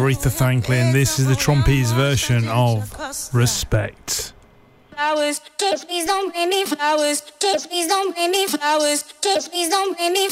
Aretha Franklin. This is the Trompete's version of Respect. Flowers, please don't bring me flowers. Please don't bring me flowers. Please don't bring me